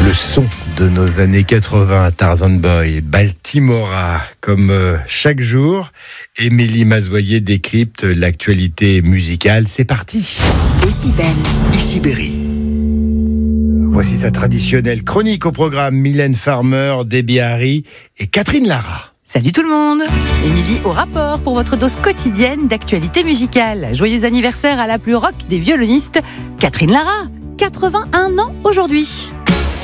Le son de nos années 80, Tarzan Boy, Baltimora, comme chaque jour. Émilie Mazoyer décrypte l'actualité musicale. C'est parti. Décibel. Ici Berry. Voici sa traditionnelle chronique au programme. Mylène Farmer, Debbie Harry et Catherine Lara. Salut tout le monde. Émilie au rapport pour votre dose quotidienne d'actualité musicale. Joyeux anniversaire à la plus rock des violonistes, Catherine Lara, 81 ans aujourd'hui.